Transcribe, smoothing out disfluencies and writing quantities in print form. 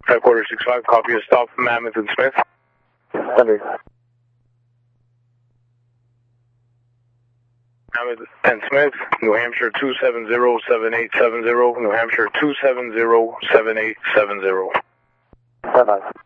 Headquarters 65, copy a stop from Mammoth and Smith. Thunder. Mammoth and Smith, New Hampshire 270-7870, New Hampshire 270-7870. Bye-bye.